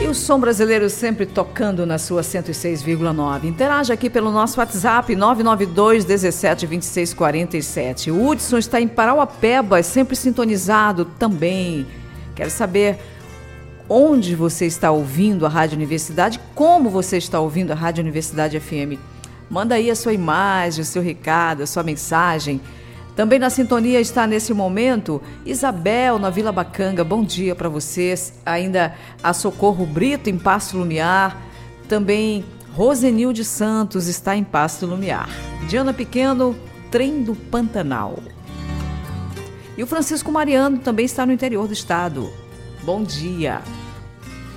E o som brasileiro sempre tocando na sua 106,9. Interaja aqui pelo nosso WhatsApp 992 17 26 47. O Hudson está em Parauapebas, sempre sintonizado também. Quero saber onde você está ouvindo a Rádio Universidade, como você está ouvindo a Rádio Universidade FM. Manda aí a sua imagem, o seu recado, a sua mensagem. Também na sintonia está nesse momento Isabel, na Vila Bacanga. Bom dia para vocês. Ainda a Socorro Brito, em Pasto Lumiar. Também Rosenilde Santos está em Pasto Lumiar. Diana Pequeno, Trem do Pantanal. E o Francisco Mariano também está no interior do estado. Bom dia.